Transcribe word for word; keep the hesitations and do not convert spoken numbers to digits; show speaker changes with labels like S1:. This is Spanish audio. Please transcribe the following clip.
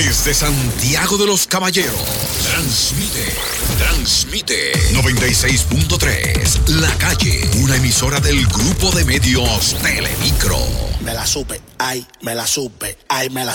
S1: Desde Santiago de los Caballeros, transmite, transmite noventa y seis punto tres, La Calle, una emisora del grupo de medios Telemicro.
S2: Me la supe, ay, me la supe, ay, me la